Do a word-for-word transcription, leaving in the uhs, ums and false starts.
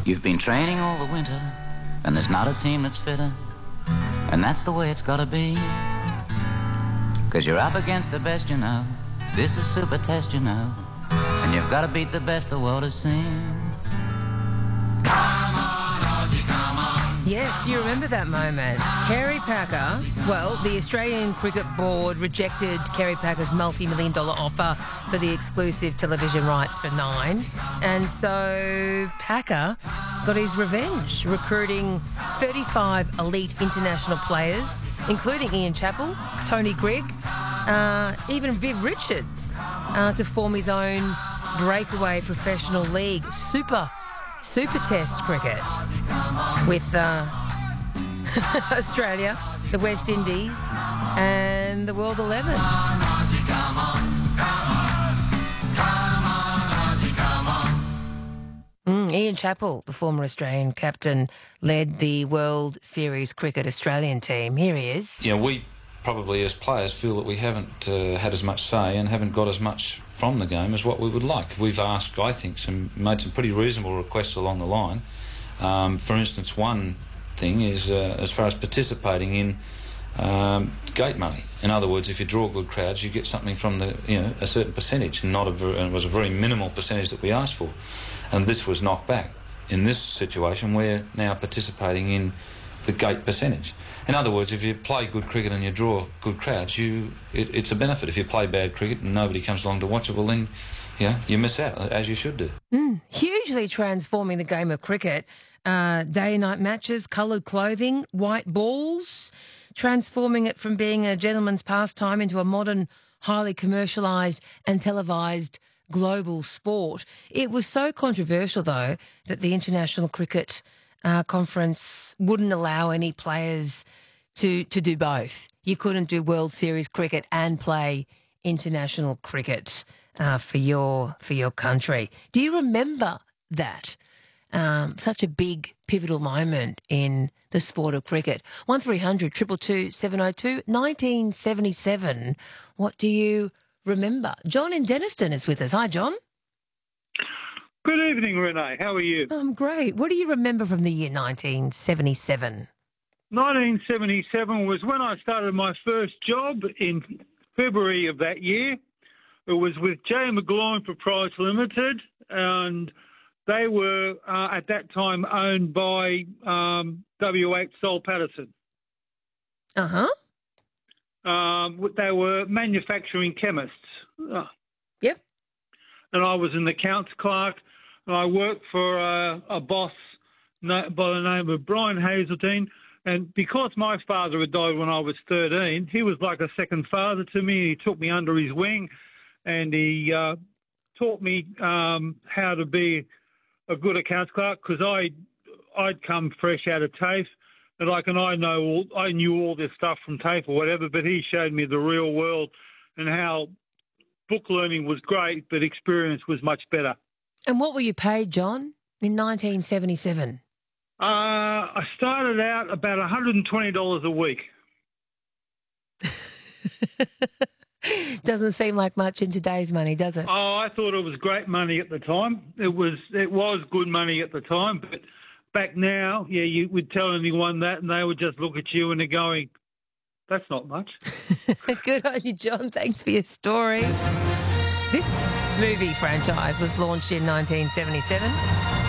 You've been training all the winter, and there's not a team that's fitter, and that's the way it's gotta be. Cause you're up against the best you know, this is super test you know, and you've gotta beat the best the world has seen. Yes, do you remember that moment? Kerry Packer, well, the Australian Cricket Board rejected Kerry Packer's multi-million dollar offer for the exclusive television rights for Nine. And so Packer got his revenge, recruiting thirty-five elite international players, including Ian Chappell, Tony Grigg, uh, even Viv Richards, uh, to form his own breakaway professional league, Super Super Test cricket, with uh, Australia, the West Indies, and the World Eleven. Mm, Ian Chappell, the former Australian captain, led the World Series Cricket Australian team. Here he is. Yeah, we probably as players feel that we haven't uh, had as much say and haven't got as much from the game as what we would like. We've asked, I think, some made some pretty reasonable requests along the line. Um, for instance, one thing is uh, as far as participating in um, gate money. In other words, if you draw good crowds, you get something from the you know a certain percentage, and not a ver- and it was a very minimal percentage that we asked for, and this was knocked back. In this situation, we're now participating in the gate percentage. In other words, if you play good cricket and you draw good crowds, you it, it's a benefit. If you play bad cricket and nobody comes along to watch it, well then, you know, you miss out, as you should do. Mm, hugely transforming the game of cricket. Uh, day and night matches, coloured clothing, white balls, transforming it from being a gentleman's pastime into a modern, highly commercialised and televised global sport. It was so controversial, though, that the International Cricket uh, Conference wouldn't allow any players to, to do both. You couldn't do World Series cricket and play international cricket uh, for your for your country. Do you remember that? Um, such a big pivotal moment in the sport of cricket. one three hundred two two two seven oh two, nineteen seventy-seven. What do you remember? John in Denniston is with us. Hi, John. Good evening, Renee. How are you? I'm great. What do you remember from the year nineteen seventy-seven? nineteen seventy-seven was when I started my first job in February of that year. It was with J. McGloin Proprietary Limited, and they were, uh, at that time, owned by um, W H Sol Patterson. Uh-huh. Um, they were manufacturing chemists. Uh, Yep. and I was an accounts clerk, and I worked for a, a boss by the name of Brian Hazeltine. And because my father had died when I was thirteen, he was like a second father to me. He took me under his wing, and he uh, taught me um, how to be a good accounts clerk, because I I'd come fresh out of TAFE, and like and I know all, I knew all this stuff from TAFE or whatever, but he showed me the real world and how book learning was great, but experience was much better. And what were you paid, John, in nineteen seventy-seven? Uh, I started out about one hundred twenty dollars a week. Doesn't seem like much in today's money, does it? Oh, I thought it was great money at the time. It was it was good money at the time, but back now, yeah, you would tell anyone that and they would just look at you and they're going, that's not much. Good on you, John. Thanks for your story. This movie franchise was launched in nineteen seventy-seven.